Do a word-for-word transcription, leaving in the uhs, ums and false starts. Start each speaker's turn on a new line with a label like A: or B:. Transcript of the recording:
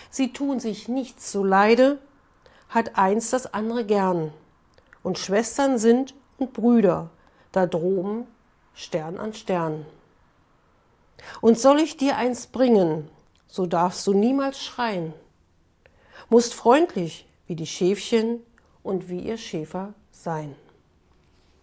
A: Sie tun sich nichts zuleide, hat eins das andere gern. Und Schwestern sind und Brüder, da droben Stern an Stern. Und soll ich dir eins bringen, so darfst du niemals schreien, musst freundlich wie die Schäfchen und wie ihr Schäfer sein.